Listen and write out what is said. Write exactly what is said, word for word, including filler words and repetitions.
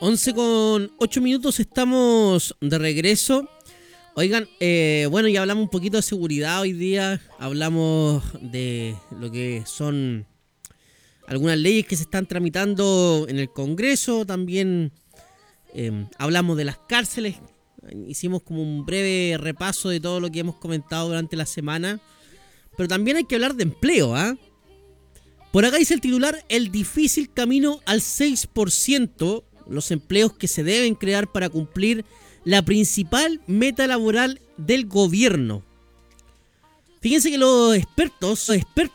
once con ocho minutos, estamos de regreso. Oigan, eh, bueno, ya hablamos un poquito de seguridad hoy día, hablamos de lo que son algunas leyes que se están tramitando en el Congreso, también eh, hablamos de las cárceles, hicimos como un breve repaso de todo lo que hemos comentado durante la semana, pero también hay que hablar de empleo, ¿ah? ¿eh? Por acá dice el titular: el difícil camino al seis por ciento, los empleos que se deben crear para cumplir la principal meta laboral del gobierno. Fíjense que los expertos, los expertos